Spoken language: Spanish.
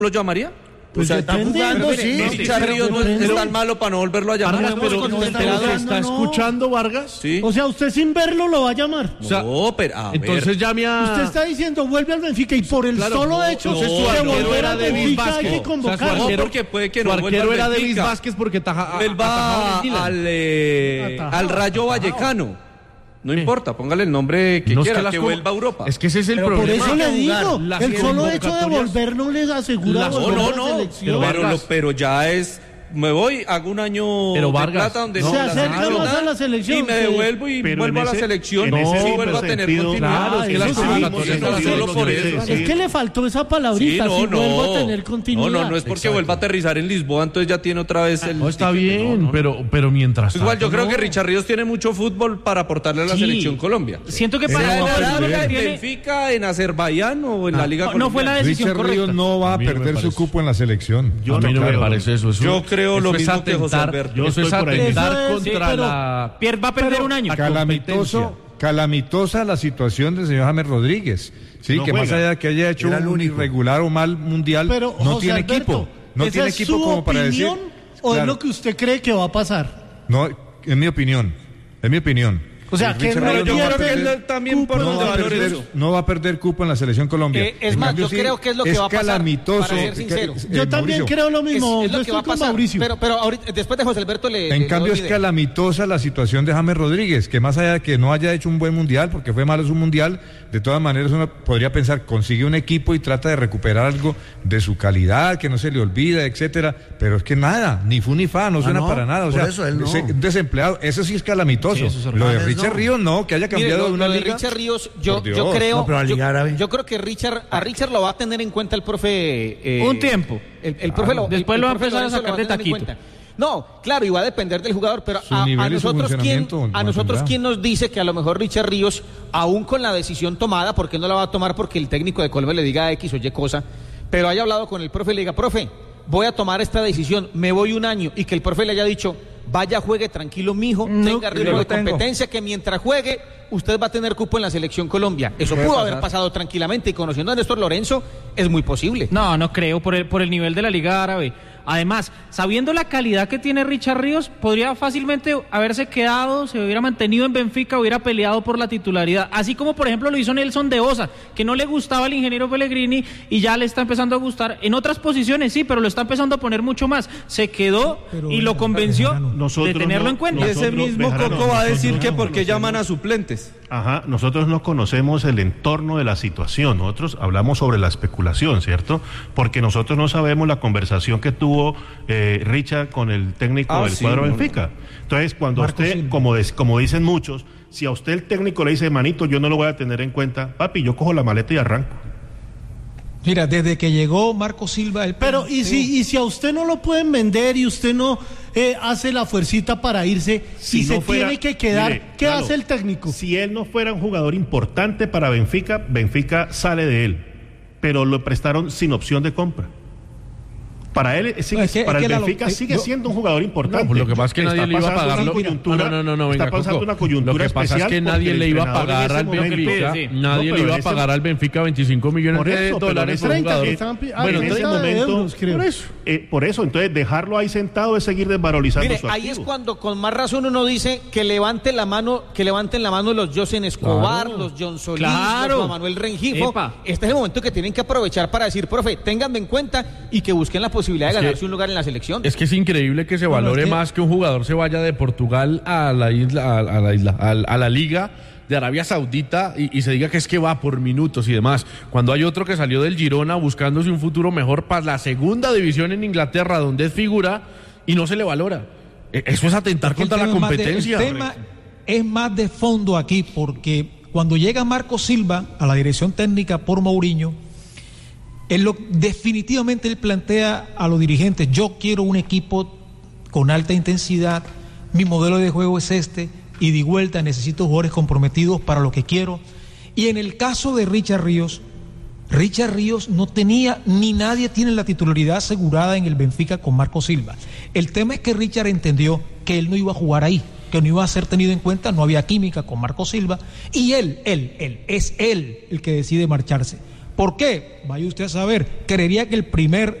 ¿Lo llamaría? Pues está jugando, sí. Richard Ríos no es tan malo para no volverlo a llamar. Vargas, pero ¿está escuchando Vargas? Sí. O sea, usted sin verlo lo va a llamar. No, pero a entonces ver. llame a... Usted está diciendo vuelve al Benfica y por el solo hecho de volver al Benfica hay que convocarlo. No, porque puede que no vuelva al arquero era Benfica. Davis Vázquez porque Él va al Rayo Vallecano. No importa, póngale el nombre que quiera, que vuelva a Europa. Es que ese es el pero problema. Por eso le digo, el solo hecho de volver no les asegura volver a la selección. Pero ya es... Me voy, hago un año pero de plata donde se acerca más a la selección y me devuelvo y vuelvo a la selección y vuelvo a tener continuidad. Claro, es que las convocatorias solo por eso. Es que le faltó esa palabrita, si vuelvo a tener continuidad. No es porque vuelva a aterrizar en Lisboa, entonces ya tiene otra vez el... No, está bien, pero mientras igual yo creo que Richard Ríos tiene mucho fútbol para aportarle a la selección Colombia. Siento que para en Benfica, en Azerbaiyán o en la Liga colombiana. No fue la decisión correcta. Richard Ríos no va a perder su cupo en la selección. A mí no me parece eso. Yo creo lo mismo que José Alberto. Eso es atentar contra la... Pierre va a perder un año. Calamitosa la situación del señor James Rodríguez. Sí, no que juega. Más allá de que haya hecho un irregular o mal mundial, pero, no José tiene Alberto, equipo. No tiene equipo como para decir... ¿O es lo que usted cree que va a pasar? No, es mi opinión. O sea, que no yo creo que él también por donde valor eso. No va a perder cupo en la selección Colombia. Es más, yo creo que es lo que va a pasar. Calamitoso. Para ser sincero. Yo también creo lo mismo. Es lo que va a pasar. Mauricio. Pero ahorita, después de José Alberto En cambio es calamitosa la situación de James Rodríguez, que más allá de que no haya hecho un buen mundial, porque fue malo su mundial, de todas maneras uno podría pensar, consigue un equipo y trata de recuperar algo de su calidad, que no se le olvida, etcétera, pero es que nada, ni fu ni fa, no suena para nada, o sea, desempleado, eso sí es calamitoso. Sí, lo de Richard Ríos no, que haya cambiado de una liga. De Richard Ríos, yo creo, yo creo que a Richard lo va a tener en cuenta el profe un tiempo. El profe después lo va a empezar a sacar de taquito. No, claro, y va a depender del jugador, pero a nosotros quién nos dice que a lo mejor Richard Ríos, aún con la decisión tomada, porque no la va a tomar porque el técnico de Colombia le diga X o Y cosa, pero haya hablado con el profe y le diga, profe, voy a tomar esta decisión, me voy un año, y que el profe le haya dicho, vaya, juegue tranquilo, mijo, tenga ritmo de competencia, que mientras juegue, usted va a tener cupo en la Selección Colombia. Eso pudo haber pasado tranquilamente, y conociendo a Néstor Lorenzo, es muy posible. No creo, por el nivel de la Liga Árabe. Además, sabiendo la calidad que tiene Richard Ríos, podría fácilmente haberse quedado, se hubiera mantenido en Benfica, hubiera peleado por la titularidad, así como por ejemplo lo hizo Nelson de Osa, que no le gustaba el ingeniero Pellegrini y ya le está empezando a gustar en otras posiciones, sí, pero lo está empezando a poner mucho más, se quedó y lo convenció de tenerlo en cuenta. Y ese mismo Coco va a decir que por qué llaman a suplentes. Ajá, nosotros no conocemos el entorno de la situación, nosotros hablamos sobre la especulación, ¿cierto? Porque nosotros no sabemos la conversación que tuvo Richard con el técnico del cuadro Benfica. Entonces, cuando Marco usted, como dicen muchos, si a usted el técnico le dice, manito, yo no lo voy a tener en cuenta, papi, yo cojo la maleta y arranco. Mira, desde que llegó Marco Silva... Pero, ¿y si a usted no lo pueden vender y usted no hace la fuercita para irse, si se tiene que quedar, mire, ¿qué hace el técnico? Si él no fuera un jugador importante para Benfica, Benfica sale de él, pero lo prestaron sin opción de compra. Para él, para el Benfica sigue siendo un jugador importante. Pues lo que pasa es que nadie le iba a pagar. Está pasando una coyuntura. Lo que pasa es que nadie le iba a pagar al Benfica. Nadie le iba a pagar al Benfica 25 millones de dólares por jugador. Bueno, en ese momento, por eso, entonces dejarlo ahí sentado es seguir desvalorizando su activo. Ahí es cuando con más razón uno dice que levanten la mano los José Escobar, los John Solís, los Juan Manuel Rengifo. Este es el momento que tienen que aprovechar para decir, profe, ténganme en cuenta y que busquen la posibilidad de ganarse un lugar en la selección. Es que es increíble que se valore más que un jugador se vaya de Portugal a la Liga de Arabia Saudita y se diga que es que va por minutos y demás, cuando hay otro que salió del Girona buscándose un futuro mejor para la segunda división en Inglaterra, donde es figura, y no se le valora. Eso es atentar contra la competencia. El tema es más de fondo aquí, porque cuando llega Marco Silva a la dirección técnica por Mourinho, definitivamente él plantea a los dirigentes, yo quiero un equipo con alta intensidad, mi modelo de juego es este, ida y vuelta, necesito jugadores comprometidos para lo que quiero. Y en el caso de Richard Ríos no tenía, ni nadie tiene la titularidad asegurada en el Benfica con Marco Silva. El tema es que Richard entendió que él no iba a jugar ahí, que no iba a ser tenido en cuenta, no había química con Marco Silva, y él es él el que decide marcharse. ¿Por qué? Vaya usted a saber. Creería que el primer